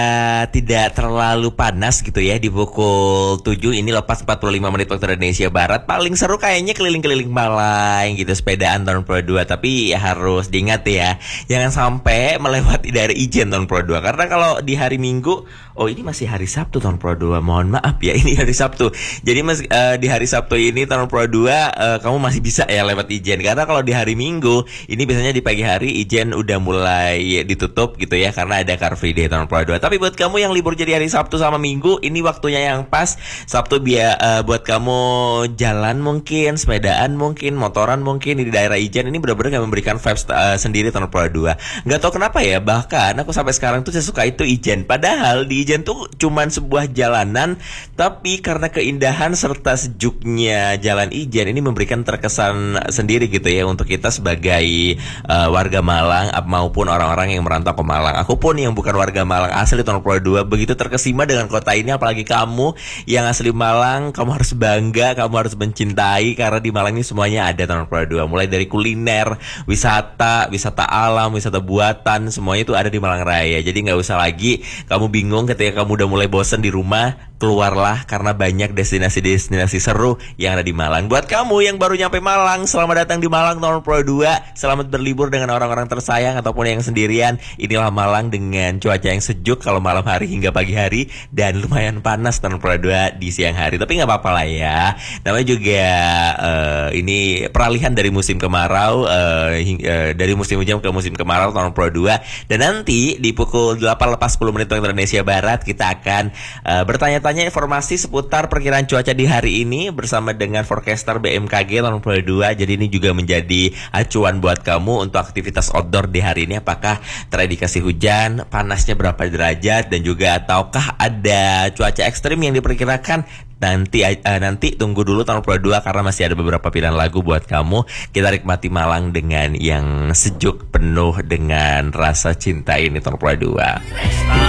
tidak terlalu panas gitu ya di pukul 7 ini lepas 45 menit waktu Indonesia Barat. Paling seru kayaknya keliling-keliling Malang gitu, sepedaan tahun Pro 2. Tapi ya harus diingat ya, jangan sampai melewati dari izin tahun Pro 2. Karena kalau di hari Minggu, oh ini masih hari Sabtu tahun Pro 2. Mohon maaf ya, ini hari Sabtu. Jadi di hari Sabtu ini tahun Pro 2 kamu masih bisa ya lewat izin. Karena kalau di hari Minggu, ini biasanya di pagi hari izin udah mulai ditutup gitu ya, karena ada Car Free Day tahun Pro 2. Tapi buat kamu yang libur jadi hari Sabtu sama Minggu, ini waktunya yang pas. Sabtu buat kamu jalan mungkin, sepedaan mungkin, motoran mungkin di daerah Ijen. Ini benar-benar gak memberikan vibes sendiri tahun Pro 2. Gak tau kenapa ya, bahkan aku sampai sekarang tuh saya suka itu Ijen. Padahal di Ijen tuh cuman sebuah jalanan, tapi karena keindahan serta sejuknya jalan Ijen ini memberikan terkesan sendiri gitu ya untuk kita sebagai warga Malang maupun orang-orang yang merantau ke Malang. Aku pun yang bukan warga Malang asli tahun Pro 2 begitu terkesima dengan kota ini. Apalagi kamu yang asli Malang, kamu harus bangga, kamu harus mencintai, karena di Malang ini semuanya ada tahun Pro 2. Mulai dari kuliner, wisata alam, wisata buatan, semuanya itu ada di Malang Raya. Jadi gak usah lagi kamu bingung ketika kamu udah mulai bosen di rumah. Keluarlah, karena banyak destinasi-destinasi seru yang ada di Malang. Buat kamu yang baru nyampe Malang, selamat datang di Malang tahun Pro 2. Selamat berlibur dengan orang-orang tersayang ataupun yang sendirian. Inilah Malang dengan cuaca yang sejuk kalau malam hari hingga pagi hari, dan lumayan panas tahun Pro 2 di siang hari. Tapi nggak apa-apa lah ya. Namanya juga ini peralihan dari musim kemarau, dari musim hujan ke musim kemarau tahun Pro 2. Dan nanti di pukul 8 lepas 10 menit waktu Indonesia Barat kita akan bertanya-tanya informasi seputar perkiraan cuaca di hari ini bersama dengan forecaster BMKG tahun Pro 2. Jadi ini juga menjadi acuan buat kamu untuk aktivitas outdoor di hari ini. Apakah terindikasi hujan, panasnya berapa derajat, dan juga ataukah ada cuaca ekstrim yang diperkirakan. Nanti tunggu dulu tahun Pro 2 karena masih ada beberapa pilihan lagu buat kamu. Kita nikmati Malang dengan yang sejuk, penuh dengan rasa cinta ini tahun Pro 2.